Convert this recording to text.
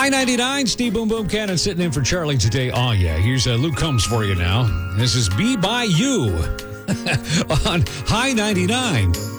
High 99, Steve Boom Boom Cannon sitting in for Charlie today. Oh, yeah. Here's Luke Combs for you now. This is Be By You on High 99.